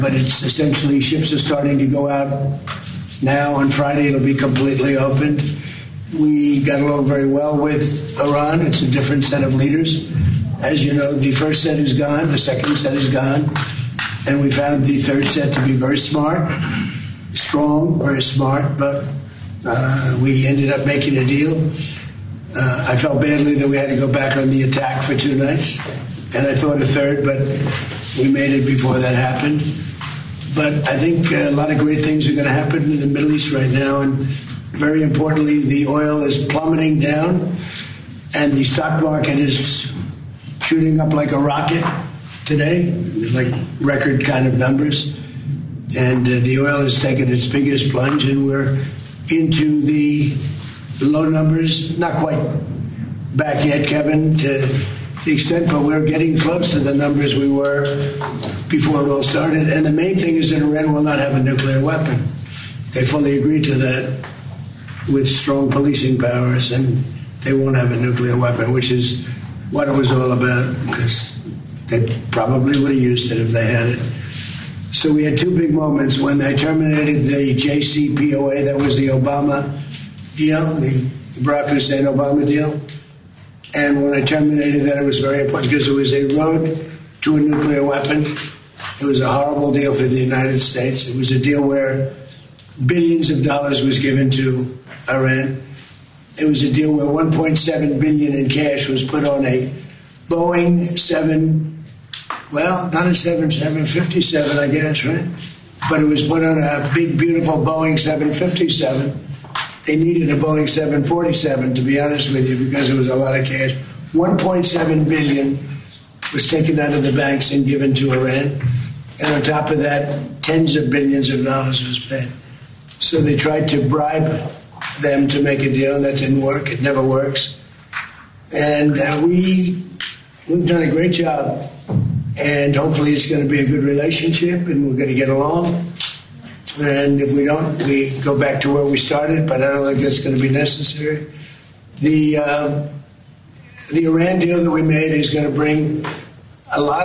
But it's essentially ships are starting to go out now. On Friday, it'll be completely opened. We got along very well with Iran. It's a different set of leaders. As you know, the first set is gone, the second set is gone, and we found the third set to be very smart, strong, very smart, but we ended up making a deal. I felt badly that we had to go back on the attack for 2 nights, and I thought a third, but we made it before that happened. But I think a lot of great things are going to happen in the Middle East right now, and very importantly, the oil is plummeting down, and the stock market is shooting up like a rocket today, like record kind of numbers. And the oil has taken its biggest plunge, and we're into the low numbers, not quite back yet, Kevin, to the extent, but we're getting close to the numbers we were before it all started. And the main thing is that Iran will not have a nuclear weapon. They fully agreed to that with strong policing powers, and they won't have a nuclear weapon, which is what it was all about, because they probably would have used it if they had it. So we had 2 big moments. When they terminated the JCPOA, that was the Obama deal, the Barack Hussein Obama deal. And when I terminated that, it was very important because it was a road to a nuclear weapon. It was a horrible deal for the United States. It was a deal where billions of dollars was given to Iran. It was a deal where $1.7 billion in cash was put on a Boeing 757, I guess, right? But it was put on a big, beautiful Boeing 757. They needed a Boeing 747, to be honest with you, because it was a lot of cash. $1.7 billion was taken out of the banks and given to Iran. And on top of that, tens of billions of dollars was paid. So they tried to bribe them to make a deal. That didn't work. It never works. And we've done a great job. And hopefully it's going to be a good relationship and we're going to get along. And if we don't, we go back to where we started, but I don't think that's going to be necessary. The Iran deal that we made is going to bring a lot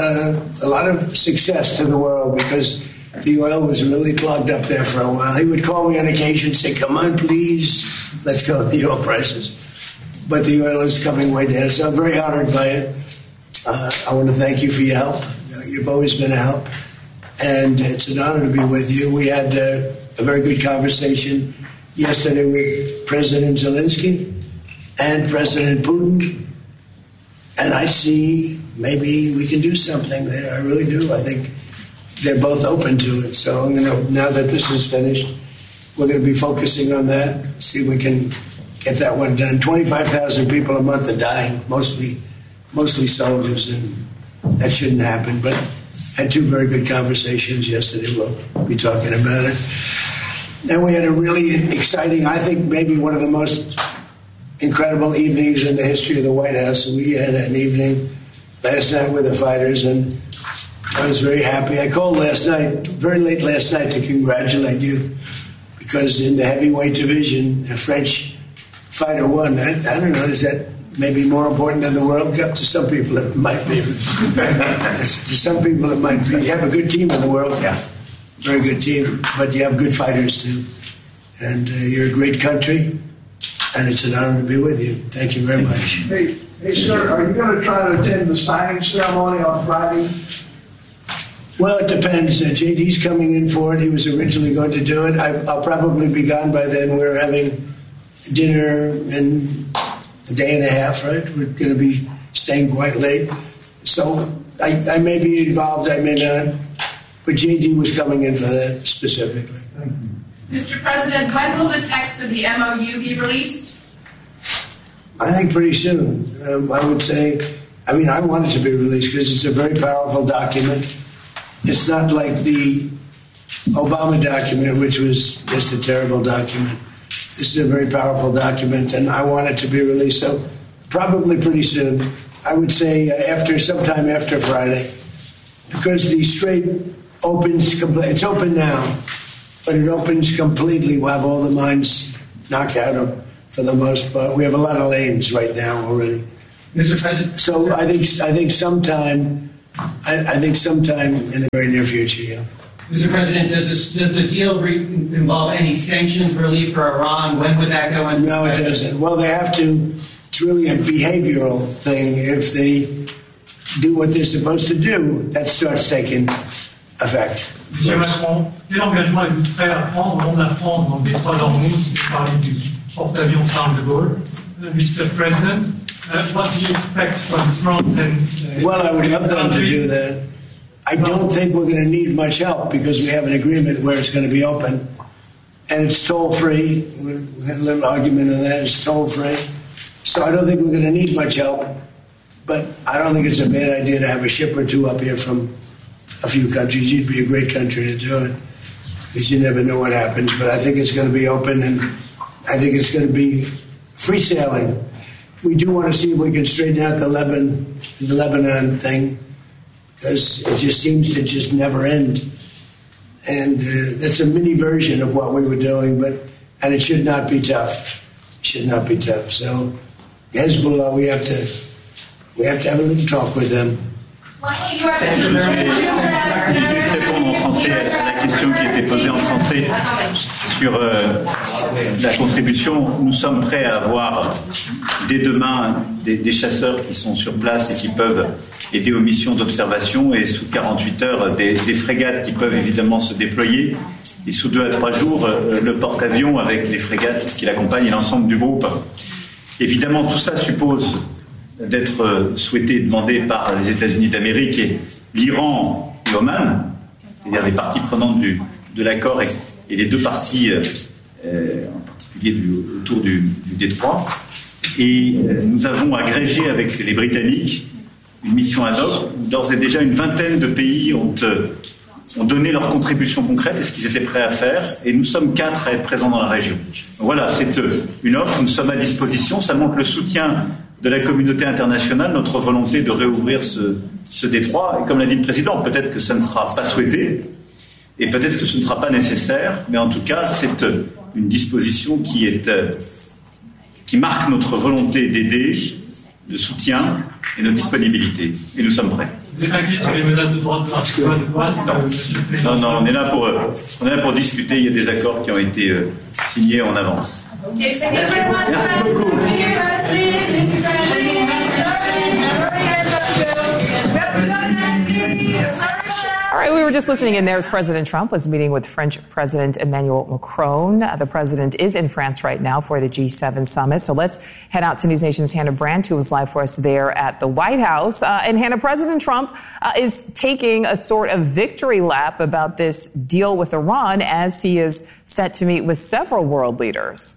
of success to the world, because the oil was really plugged up there for a while. He would call me on occasion and say, "Come on, please, let's go with the oil prices." But the oil is coming way down, so I'm very honored by it. I want to thank you for your help. You've always been a help. And it's an honor to be with you. We had a very good conversation yesterday with President Zelensky and President Putin. And I see maybe we can do something there. I really do. I think they're both open to it. So, now that this is finished, we're going to be focusing on that, see if we can get that one done. 25,000 people a month are dying, mostly soldiers, and that shouldn't happen. But had 2 very good conversations yesterday. We'll be talking about it. And we had a really exciting, I think maybe one of the most incredible evenings in the history of the White House. We had an evening last night with the fighters, and I was very happy. I called very late last night, to congratulate you, because in the heavyweight division, a French fighter won. I don't know, is that maybe more important than the World Cup? To some people it might be. To some people it might be. You have a good team in the World Cup. Very good team, but you have good fighters too. And you're a great country, and it's an honor to be with you. Thank you very much. Hey, sir, are you going to try to attend the signing ceremony on Friday? Well, it depends. JD's coming in for it. He was originally going to do it. I'll probably be gone by then. We're having dinner in a day and a half, right? We're going to be staying quite late. So I may be involved, I may not. But JD was coming in for that specifically. Thank you. Mr. President, when will the text of the MOU be released? I think pretty soon. I would say, I want it to be released because it's a very powerful document. It's not like the Obama document, which was just a terrible document. This is a very powerful document, and I want it to be released. So probably pretty soon. I would say sometime after Friday, because the Strait opens completely. It's open now, but it opens completely. We'll have all the mines knocked out for the most part. We have a lot of lanes right now already. Mr. President. So I think sometime I think sometime in the very near future, yeah. Mr. President, does the deal involve any sanctions relief for Iran? When would that go into No, it doesn't. Well, they have to. It's really a behavioral thing. If they do what they're supposed to do, that starts taking effect. Monsieur Macron, quel engagement êtes-vous prêt à prendre au nom de la France dans le détroit d'Ormuz? Vous parlez du porte-avions Charles de Gaulle. Mr. President, what do you expect from France and... Well, I would love them to do that. I don't think we're going to need much help because we have an agreement where it's going to be open. And it's toll-free. We had a little argument on that. It's toll-free. So I don't think we're going to need much help. But I don't think it's a bad idea to have a ship or two up here from a few countries. You'd be a great country to do it because you never know what happens. But I think it's going to be open, and I think it's going to be free sailing. We do want to see if we can straighten out the Lebanon thing because it just seems to just never end. And that's a mini version of what we were doing, and it should not be tough. It should not be tough. So Hezbollah, we have to have a little talk with them. Je répondre en français à la question qui était posée en français sur la contribution. Nous sommes prêts à avoir dès demain des chasseurs qui sont sur place et qui peuvent aider aux missions d'observation et sous 48 heures des frégates qui peuvent évidemment se déployer et sous 2 à 3 jours le porte-avions avec les frégates qui l'accompagnent et l'ensemble du groupe. Évidemment tout ça suppose d'être souhaité et demandé par les États-Unis d'Amérique et l'Iran et Oman, c'est-à-dire les parties prenantes de l'accord et les deux parties, en particulier autour du détroit. Et nous avons agrégé avec les Britanniques une mission ad hoc où d'ores et déjà une vingtaine de pays ont donné leur contribution concrète et ce qu'ils étaient prêts à faire. Et nous sommes 4 à être présents dans la région. Voilà, c'est une offre, nous sommes à disposition, ça montre le soutien de la communauté internationale, notre volonté de réouvrir ce détroit. Et comme l'a dit le président, peut-être que ça ne sera pas souhaité, et peut-être que ce ne sera pas nécessaire, mais en tout cas, c'est une disposition qui marque notre volonté d'aider, de soutien et notre disponibilité. Et nous sommes prêts. Vous êtes inquiet sur les menaces de droite Non, on est là pour discuter. Il y a des accords qui ont été signés en avance. Okay, merci beaucoup. All right, we were just listening in there as President Trump was meeting with French President Emmanuel Macron. The president is in France right now for the G7 summit. So let's head out to News Nation's Hannah Brandt, who was live for us there at the White House. And Hannah, President Trump is taking a sort of victory lap about this deal with Iran as he is set to meet with several world leaders.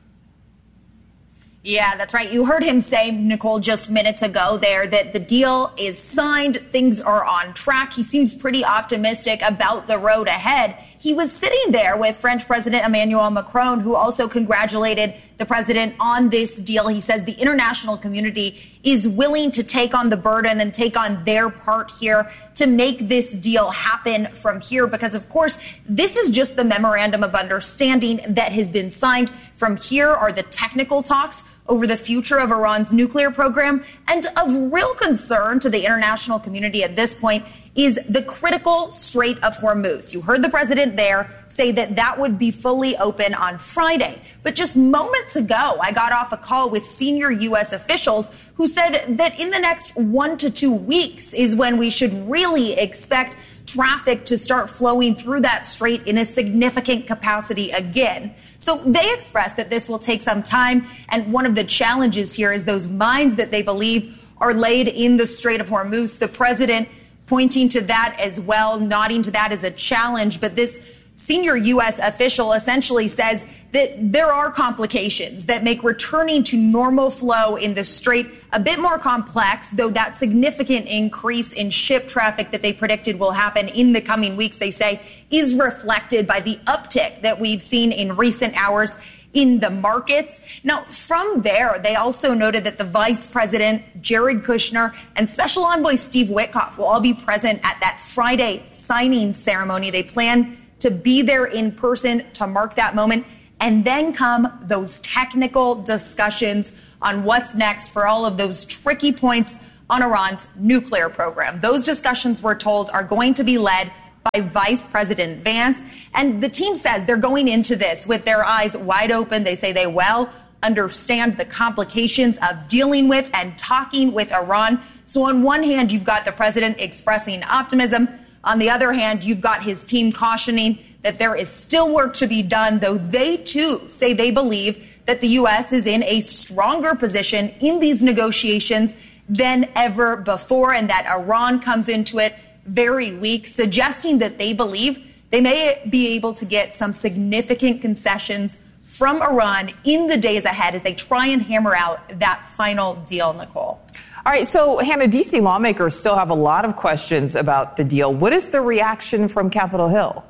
Yeah, that's right. You heard him say, Nicole, just minutes ago there that the deal is signed. Things are on track. He seems pretty optimistic about the road ahead. He was sitting there with French President Emmanuel Macron, who also congratulated the president on this deal. He says the international community is willing to take on the burden and take on their part here to make this deal happen from here, because, of course, this is just the memorandum of understanding that has been signed. From here are the technical talks over the future of Iran's nuclear program. And of real concern to the international community at this point is the critical Strait of Hormuz. You heard the president there say that that would be fully open on Friday. But just moments ago, I got off a call with senior U.S. officials who said that in the next 1 to 2 weeks is when we should really expect traffic to start flowing through that strait in a significant capacity again. So they expressed that this will take some time. And one of the challenges here is those mines that they believe are laid in the Strait of Hormuz. The president pointing to that as well, nodding to that as a challenge. But this senior U.S. official essentially says that there are complications that make returning to normal flow in the strait a bit more complex, though that significant increase in ship traffic that they predicted will happen in the coming weeks, they say, is reflected by the uptick that we've seen in recent hours in the markets. Now, from there, they also noted that the Vice President, Jared Kushner, and Special Envoy Steve Witkoff will all be present at that Friday signing ceremony. They plan to be there in person to mark that moment. And then come those technical discussions on what's next for all of those tricky points on Iran's nuclear program. Those discussions, we're told, are going to be led by Vice President Vance. And the team says they're going into this with their eyes wide open. They say they well understand the complications of dealing with and talking with Iran. So on one hand, you've got the president expressing optimism. On the other hand, you've got his team cautioning that there is still work to be done, though they too say they believe that the U.S. is in a stronger position in these negotiations than ever before, and that Iran comes into it very weak, suggesting that they believe they may be able to get some significant concessions from Iran in the days ahead as they try and hammer out that final deal, Nicole. All right, so Hannah, D.C. lawmakers still have a lot of questions about the deal. What is the reaction from Capitol Hill?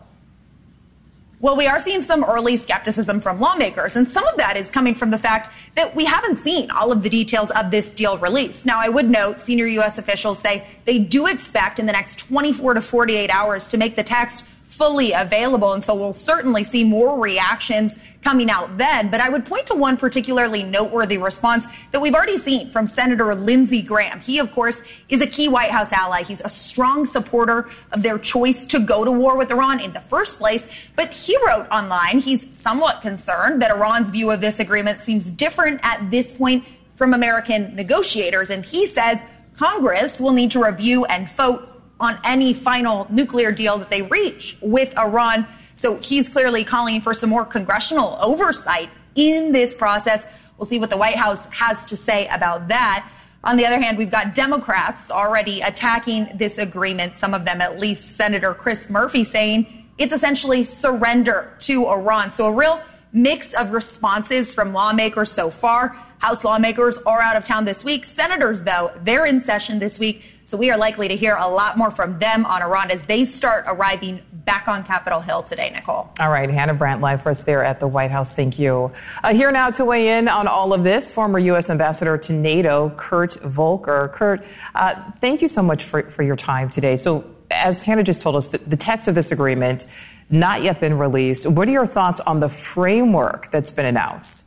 Well, we are seeing some early skepticism from lawmakers, and some of that is coming from the fact that we haven't seen all of the details of this deal released. Now, I would note senior U.S. officials say they do expect in the next 24 to 48 hours to make the text fully available, and so we'll certainly see more reactions coming out then. But I would point to one particularly noteworthy response that we've already seen from Senator Lindsey Graham. He, of course, is a key White House ally. He's a strong supporter of their choice to go to war with Iran in the first place. But he wrote online he's somewhat concerned that Iran's view of this agreement seems different at this point from American negotiators. And he says Congress will need to review and vote on any final nuclear deal that they reach with Iran. So he's clearly calling for some more congressional oversight in this process. We'll see what the White House has to say about that. On the other hand, we've got Democrats already attacking this agreement, some of them at least. Senator Chris Murphy saying it's essentially surrender to Iran. So a real mix of responses from lawmakers so far. House lawmakers are out of town this week. Senators, though, they're in session this week. So we are likely to hear a lot more from them on Iran as they start arriving back on Capitol Hill today, Nicole. All right, Hannah Brandt live for us there at the White House. Thank you. Here now to weigh in on all of this, former U.S. Ambassador to NATO, Kurt Volker. Kurt, thank you so much for your time today. So as Hannah just told us, the text of this agreement not yet been released. What are your thoughts on the framework that's been announced?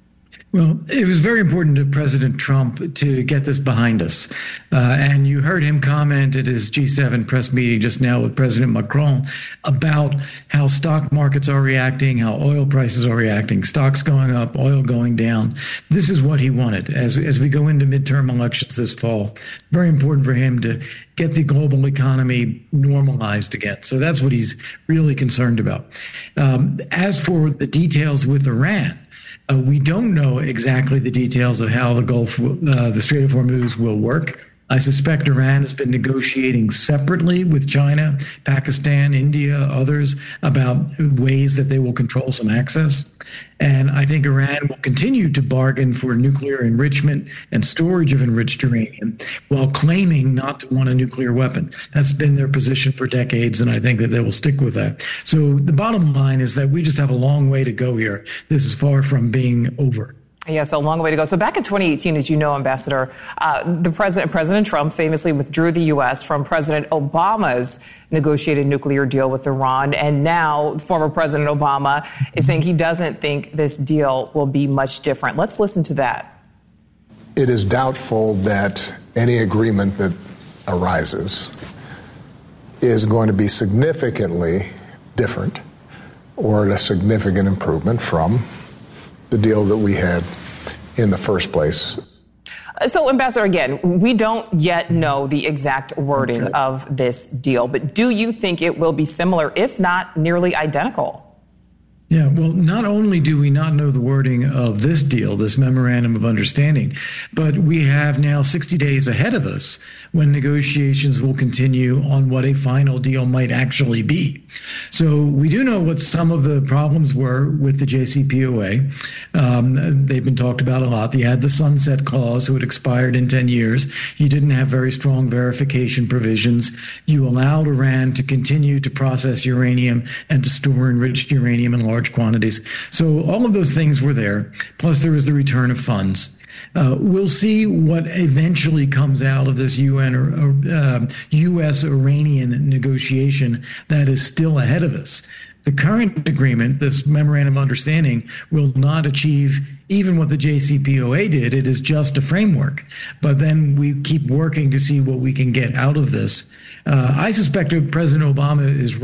Well, it was very important to President Trump to get this behind us. And you heard him comment at his G7 press meeting just now with President Macron about how stock markets are reacting, how oil prices are reacting, stocks going up, oil going down. This is what he wanted as we go into midterm elections this fall. Very important for him to get the global economy normalized again. So that's what he's really concerned about. As for the details with Iran, we don't know exactly the details of how the Strait of Hormuz will work. I suspect Iran has been negotiating separately with China, Pakistan, India, others about ways that they will control some access. And I think Iran will continue to bargain for nuclear enrichment and storage of enriched uranium while claiming not to want a nuclear weapon. That's been their position for decades, and I think that they will stick with that. So the bottom line is that we just have a long way to go here. This is far from being over. Yes, a long way to go. So back in 2018, as you know, Ambassador, President Trump famously withdrew the U.S. from President Obama's negotiated nuclear deal with Iran. And now former President Obama is saying he doesn't think this deal will be much different. Let's listen to that. It is doubtful that any agreement that arises is going to be significantly different or a significant improvement from the deal that we had in the first place. So, Ambassador, again, we don't yet know the exact wording of this deal, but do you think it will be similar, if not nearly identical? Yeah, well, not only do we not know the wording of this deal, this memorandum of understanding, but we have now 60 days ahead of us when negotiations will continue on what a final deal might actually be. So we do know what some of the problems were with the JCPOA. They've been talked about a lot. You had the sunset clause, which expired in 10 years. You didn't have very strong verification provisions. You allowed Iran to continue to process uranium and to store enriched uranium in large quantities. So all of those things were there. Plus, there was the return of funds. We'll see what eventually comes out of this U.S.-Iranian negotiation that is still ahead of us. The current agreement, this memorandum of understanding, will not achieve even what the JCPOA did. It is just a framework. But then we keep working to see what we can get out of this. I suspect President Obama is